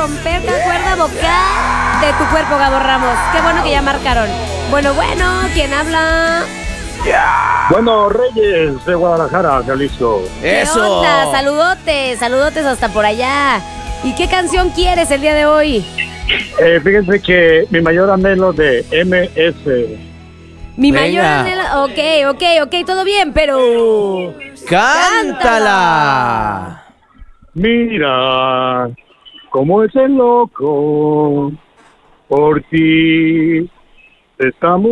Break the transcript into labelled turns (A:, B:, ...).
A: romper la cuerda vocal de tu cuerpo, Gabo Ramos. Qué bueno que ya marcaron. Bueno, ¿quién habla?
B: Bueno, Reyes de Guadalajara, Jalisco.
A: ¿Qué onda? Saludotes hasta por allá. ¿Y qué canción quieres el día de hoy?
B: Fíjense que mi mayor anhelo de MS.
A: Mi mayor anhelo. Ok, todo bien, pero.
C: ¡Cántala!
B: Mira cómo es el loco por ti. Estamos